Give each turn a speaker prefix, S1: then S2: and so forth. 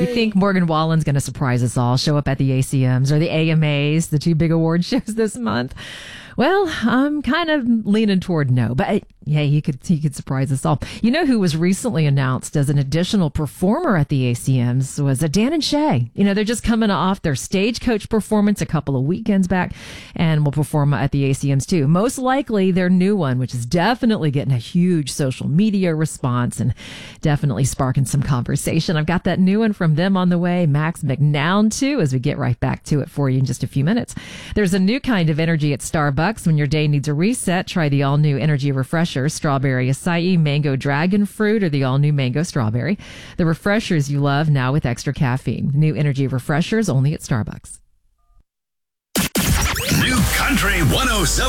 S1: think Morgan Wallen's going to surprise us all, show up at the ACMs or the AMAs, the two big award shows this month? Well, I'm kind of leaning toward no, but yeah, he could surprise us all. You know who was recently announced as an additional performer at the ACMs was Dan and Shay. You know, they're just coming off their Stagecoach performance a couple of weekends back and will perform at the ACMs too. Most likely their new one, which is definitely getting a huge social media response and definitely sparking some conversation. I've got that new one from them on the way. Max McNown too, as we get right back to it for you in just a few minutes. There's a new kind of energy at Starbucks. When your day needs a reset, try the all-new Energy Refresher, strawberry acai, mango dragon fruit, or the all-new mango strawberry. The refreshers you love now with extra caffeine. New Energy Refreshers only at Starbucks.
S2: New Country 107.